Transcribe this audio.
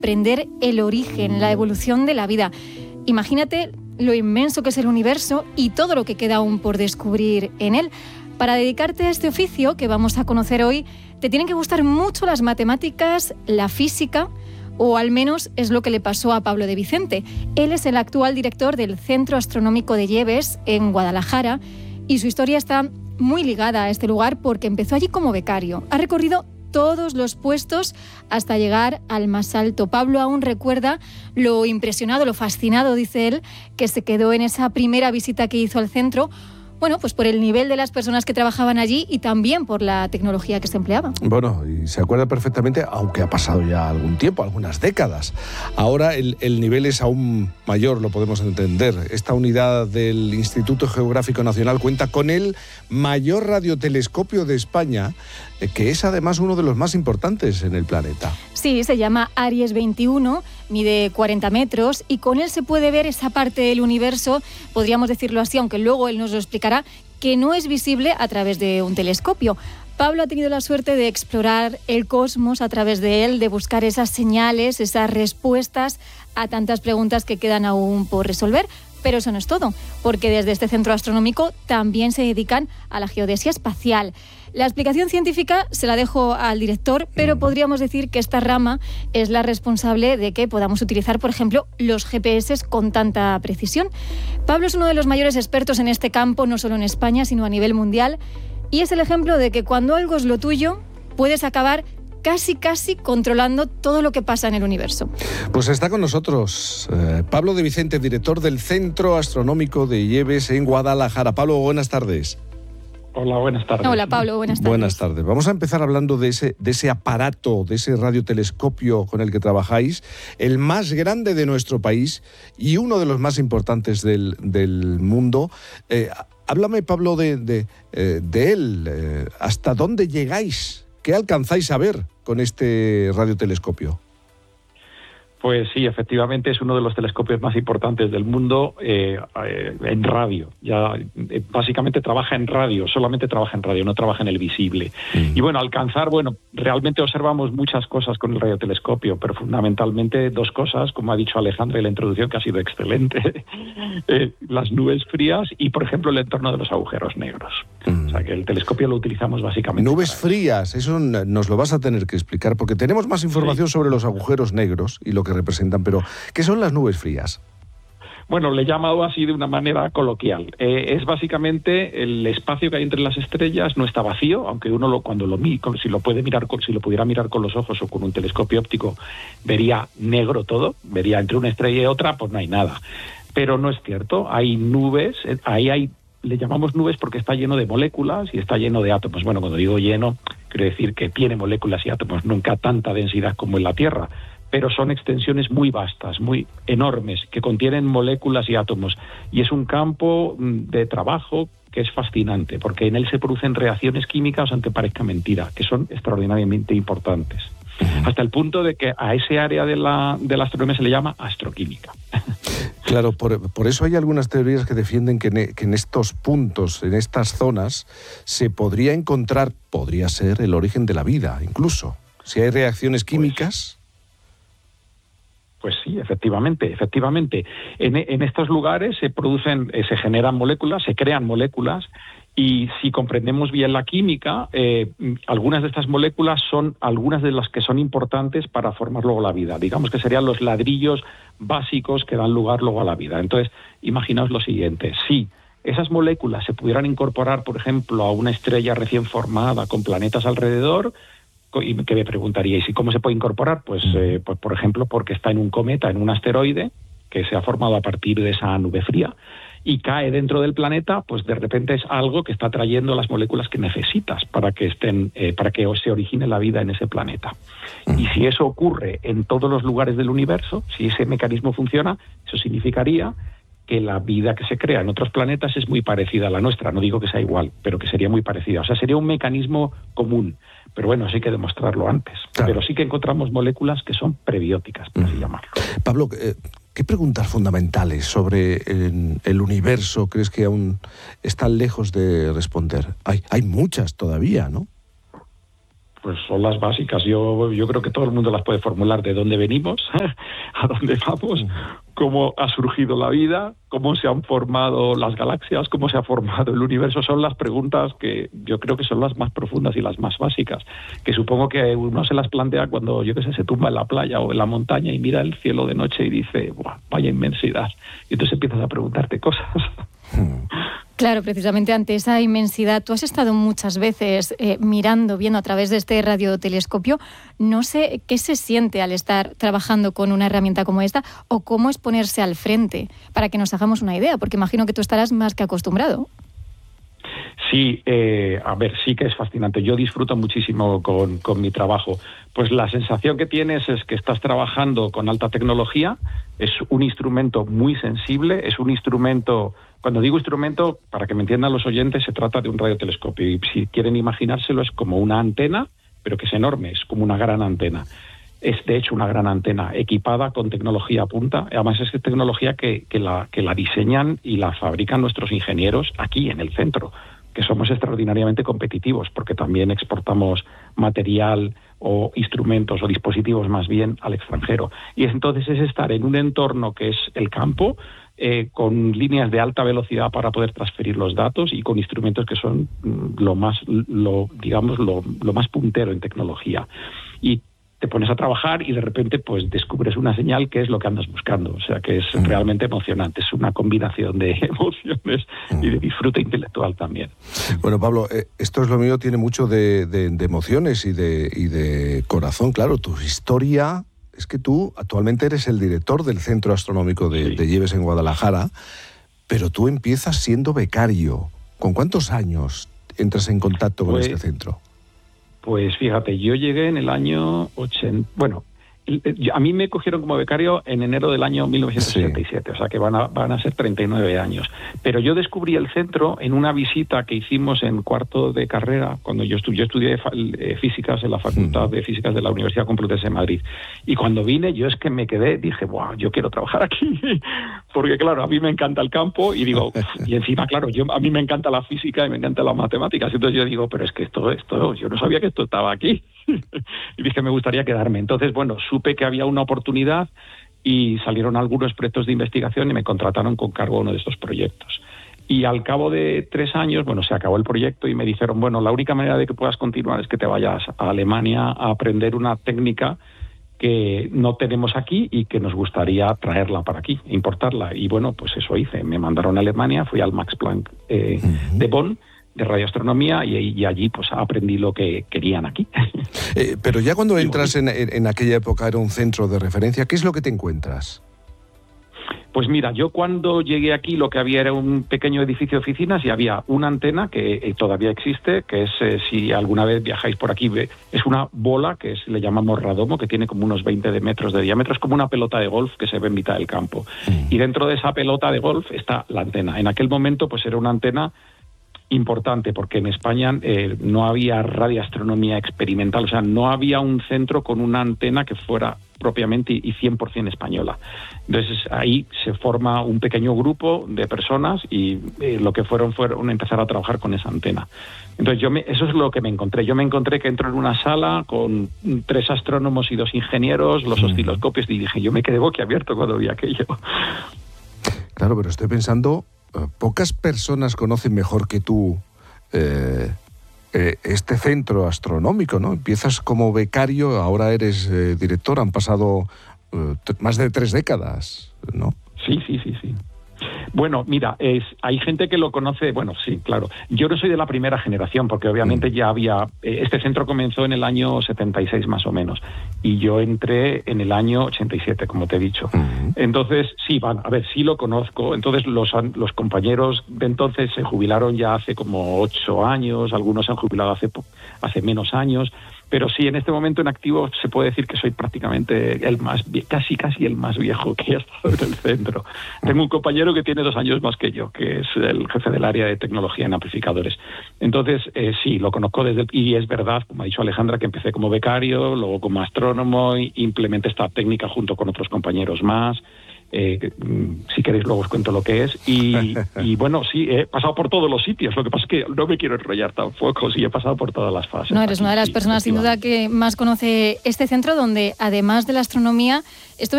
comprender el origen, la evolución de la vida. Imagínate lo inmenso que es el universo y todo lo que queda aún por descubrir en él. Para dedicarte a este oficio que vamos a conocer hoy, te tienen que gustar mucho las matemáticas, la física, o al menos es lo que le pasó a Pablo de Vicente. Él es el actual director del Centro Astronómico de Lleves, en Guadalajara, y su historia está muy ligada a este lugar porque empezó allí como becario. Ha recorrido todos los puestos hasta llegar al más alto. Pablo aún recuerda lo impresionado, lo fascinado, dice él, que se quedó en esa primera visita que hizo al centro. Bueno, pues por el nivel de las personas que trabajaban allí y también por la tecnología que se empleaba. Bueno, y se acuerda perfectamente, aunque ha pasado ya algún tiempo, algunas décadas. Ahora el nivel es aún mayor, lo podemos entender. Esta unidad del Instituto Geográfico Nacional cuenta con el mayor radiotelescopio de España, que es además uno de los más importantes en el planeta. Sí, se llama Aries 21, mide 40 metros y con él se puede ver esa parte del universo, podríamos decirlo así, aunque luego él nos lo explicará, que no es visible a través de un telescopio. Pablo ha tenido la suerte de explorar el cosmos a través de él, de buscar esas señales, esas respuestas a tantas preguntas que quedan aún por resolver. Pero eso no es todo, porque desde este centro astronómico también se dedican a la geodesia espacial. La explicación científica se la dejo al director, pero podríamos decir que esta rama es la responsable de que podamos utilizar, por ejemplo, los GPS con tanta precisión. Pablo es uno de los mayores expertos en este campo, no solo en España, sino a nivel mundial, y es el ejemplo de que cuando algo es lo tuyo, puedes acabar casi controlando todo lo que pasa en el universo. Pues está con nosotros Pablo de Vicente, director del Centro Astronómico de Lleves en Guadalajara. Pablo, buenas tardes. Hola, buenas tardes. Hola, Pablo, buenas tardes. Buenas tardes. Vamos a empezar hablando de ese aparato, de ese radiotelescopio con el que trabajáis, el más grande de nuestro país y uno de los más importantes del mundo. Háblame, Pablo, de él. ¿Hasta dónde llegáis? ¿Qué alcanzáis a ver con este radiotelescopio? Pues sí, efectivamente es uno de los telescopios más importantes del mundo en radio. Ya básicamente trabaja en radio, solamente trabaja en radio, no trabaja en el visible. Y bueno, realmente observamos muchas cosas con el radiotelescopio, pero fundamentalmente dos cosas, como ha dicho Alejandra en la introducción, que ha sido excelente. Las nubes frías y, por ejemplo, el entorno de los agujeros negros. O sea, que el telescopio lo utilizamos básicamente. Nubes frías, eso nos lo vas a tener que explicar, porque tenemos más información sobre los agujeros negros y lo que representan, pero ¿qué son las nubes frías? Bueno, le he llamado así de una manera coloquial. Es básicamente el espacio que hay entre las estrellas no está vacío, aunque uno si lo pudiera mirar con los ojos o con un telescopio óptico, vería negro todo, vería entre una estrella y otra, pues no hay nada. Pero no es cierto, hay nubes, le llamamos nubes porque está lleno de moléculas y está lleno de átomos. Bueno, cuando digo lleno, quiero decir que tiene moléculas y átomos, nunca tanta densidad como en la Tierra, pero son extensiones muy vastas, muy enormes, que contienen moléculas y átomos. Y es un campo de trabajo que es fascinante, porque en él se producen reacciones químicas, aunque parezca mentira, que son extraordinariamente importantes. Hasta el punto de que a ese área de la astronomía se le llama astroquímica. Claro, por eso hay algunas teorías que defienden que en estos puntos, en estas zonas, se podría ser el origen de la vida, incluso. Si hay reacciones químicas... Pues sí, efectivamente. En estos lugares se generan moléculas, se crean moléculas, y si comprendemos bien la química, algunas de estas moléculas son algunas de las que son importantes para formar luego la vida. Digamos que serían los ladrillos básicos que dan lugar luego a la vida. Entonces, imaginaos lo siguiente: si esas moléculas se pudieran incorporar, por ejemplo, a una estrella recién formada con planetas alrededor, y que me preguntaríais, ¿y cómo se puede incorporar? Pues por ejemplo, porque está en un cometa, en un asteroide, que se ha formado a partir de esa nube fría, y cae dentro del planeta, pues de repente es algo que está trayendo las moléculas que necesitas para que se origine la vida en ese planeta. Y si eso ocurre en todos los lugares del universo, si ese mecanismo funciona, eso significaría que la vida que se crea en otros planetas es muy parecida a la nuestra. No digo que sea igual, pero que sería muy parecida. O sea, sería un mecanismo común. Pero bueno, eso hay que demostrarlo antes. Claro. Pero sí que encontramos moléculas que son prebióticas, por así llamarlo. Pablo, ¿qué preguntas fundamentales sobre el universo crees que aún están lejos de responder? Hay muchas todavía, ¿no? Pues son las básicas. Yo creo que todo el mundo las puede formular: de dónde venimos, a dónde vamos, cómo ha surgido la vida, cómo se han formado las galaxias, cómo se ha formado el universo. Son las preguntas que yo creo que son las más profundas y las más básicas, que supongo que uno se las plantea cuando, yo qué sé, se tumba en la playa o en la montaña y mira el cielo de noche y dice: ¡buah, vaya inmensidad! Y entonces empiezas a preguntarte cosas. Claro, precisamente ante esa inmensidad, tú has estado muchas veces viendo a través de este radiotelescopio. No sé qué se siente al estar trabajando con una herramienta como esta, o cómo es ponerse al frente, para que nos hagamos una idea, porque imagino que tú estarás más que acostumbrado. Sí, sí que es fascinante. Yo disfruto muchísimo con mi trabajo. Pues la sensación que tienes es que estás trabajando con alta tecnología. Es un instrumento muy sensible, es un instrumento... Cuando digo instrumento, para que me entiendan los oyentes, se trata de un radiotelescopio. Y si quieren imaginárselo, es como una antena, pero que es enorme, es como una gran antena. Es, de hecho, una gran antena equipada con tecnología punta. Además, es tecnología que la diseñan y la fabrican nuestros ingenieros aquí, en el centro, que somos extraordinariamente competitivos, porque también exportamos material o instrumentos o dispositivos más bien al extranjero. Y entonces es estar en un entorno que es el campo, con líneas de alta velocidad para poder transferir los datos y con instrumentos que son lo más puntero en tecnología. Y te pones a trabajar y de repente pues descubres una señal que es lo que andas buscando. O sea, que es realmente emocionante. Es una combinación de emociones y de disfrute intelectual también. Bueno, Pablo, esto es lo mío, tiene mucho de emociones y de corazón. Claro, tu historia... Es que tú actualmente eres el director del Centro Astronómico de Lleves en Guadalajara, pero tú empiezas siendo becario. ¿Con cuántos años entras en contacto con este centro? Pues fíjate, yo llegué en el año 80... Bueno, a mí me cogieron como becario en enero del año 1977, o sea que van a ser 39 años. Pero yo descubrí el centro en una visita que hicimos en cuarto de carrera, cuando yo estudié físicas en la Facultad de Físicas de la Universidad Complutense de Madrid. Y cuando vine, yo es que me quedé, dije, ¡buah, yo quiero trabajar aquí! Porque claro, a mí me encanta el campo y digo, y encima, claro, a mí me encanta la física y me encantan las matemáticas. Entonces yo digo, pero es que esto, yo no sabía que esto estaba aquí. Y dije, me gustaría quedarme. Entonces, bueno, supe que había una oportunidad y salieron algunos proyectos de investigación y me contrataron con cargo a uno de estos proyectos. Y al cabo de 3 años, bueno, se acabó el proyecto y me dijeron, bueno, la única manera de que puedas continuar es que te vayas a Alemania a aprender una técnica que no tenemos aquí y que nos gustaría traerla para aquí, importarla. Y bueno, pues eso hice. Me mandaron a Alemania, fui al Max Planck de Bonn, de radioastronomía, y allí pues aprendí lo que querían aquí. Pero ya cuando entras en aquella época era un centro de referencia, ¿qué es lo que te encuentras? Pues mira, yo cuando llegué aquí lo que había era un pequeño edificio de oficinas y había una antena que todavía existe, que es, si alguna vez viajáis por aquí, es una bola que le llamamos radomo, que tiene como unos 20 metros de diámetro, es como una pelota de golf que se ve en mitad del campo. Y dentro de esa pelota de golf está la antena. En aquel momento pues era una antena importante, porque en España no había radioastronomía experimental, o sea, no había un centro con una antena que fuera propiamente y 100% española. Entonces ahí se forma un pequeño grupo de personas y lo que fueron empezar a trabajar con esa antena. Entonces eso es lo que me encontré. Yo me encontré que entro en una sala con 3 astrónomos y 2 ingenieros, los osciloscopios, y dije, yo me quedé boquiabierto cuando vi aquello. Claro, pero estoy pensando, pocas personas conocen mejor que tú este centro astronómico, ¿no? Empiezas como becario, ahora eres director, han pasado más de 3 décadas, ¿no? Sí. Bueno, mira, hay gente que lo conoce, bueno, sí, claro. Yo no soy de la primera generación, porque obviamente ya había... este centro comenzó en el año 76 más o menos, y yo entré en el año 87, como te he dicho. Entonces, sí, sí lo conozco. Entonces, los compañeros de entonces se jubilaron ya hace como 8 años, algunos se han jubilado hace menos años. Pero sí, en este momento en activo se puede decir que soy prácticamente casi el más viejo que ha estado en el centro. Tengo un compañero que tiene 2 años más que yo, que es el jefe del área de tecnología en amplificadores. Entonces, sí, lo conozco y es verdad, como ha dicho Alejandra, que empecé como becario, luego como astrónomo, implementé esta técnica junto con otros compañeros más. Si queréis luego os cuento lo que es. Y bueno, sí, he pasado por todos los sitios. Lo que pasa es que no me quiero enrollar tampoco. Sí, he pasado por todas las fases. No, eres una de las personas sin duda que más conoce este centro, donde además de la astronomía, esto